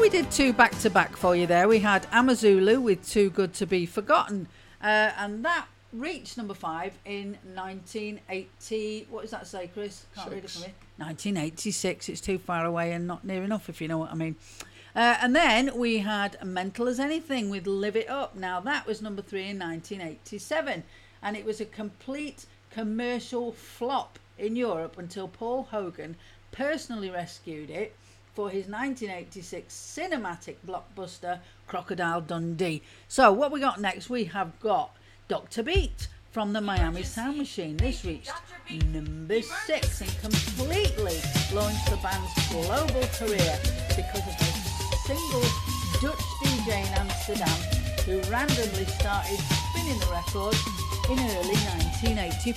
we did two back-to-back for you there. We had Amazulu with Too Good to Be Forgotten. And that reached number 5 in 1980. What does that say, Chris? Can't read it for me. 1986. It's too far away and not near enough, if you know what I mean. And then we had Mental as Anything with Live It Up. Now, that was number 3 in 1987. And it was a complete commercial flop in Europe until Paul Hogan personally rescued it for his 1986 cinematic blockbuster Crocodile Dundee. So what we got next, we have got Dr. Beat from the Miami Sound Machine. This reached number 6 and completely launched the band's global career because of a single Dutch DJ in Amsterdam who randomly started spinning the record in early 1984.